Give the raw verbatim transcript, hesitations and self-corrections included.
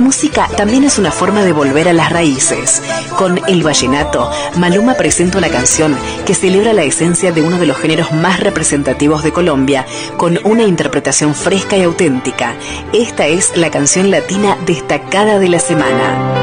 La música también es una forma de volver a las raíces. Con El Vallenato, Maluma presenta una canción que celebra la esencia de uno de los géneros más representativos de Colombia, con una interpretación fresca y auténtica. Esta es la canción latina destacada de la semana.